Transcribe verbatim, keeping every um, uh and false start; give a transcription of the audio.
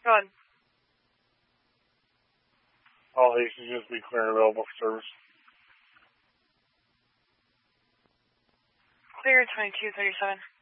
Go ahead. All A C Gs be clear and available for service. Clear twenty-two thirty-seven.